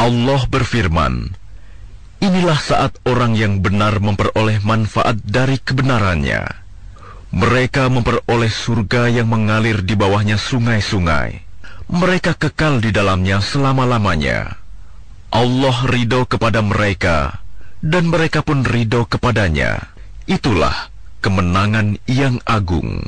Allah berfirman, inilah saat orang yang benar memperoleh manfaat dari kebenarannya. Mereka memperoleh surga yang mengalir di bawahnya sungai-sungai. Mereka kekal di dalamnya selama-lamanya. Allah ridho kepada mereka, dan mereka pun ridho kepadanya. Itulah kemenangan yang agung.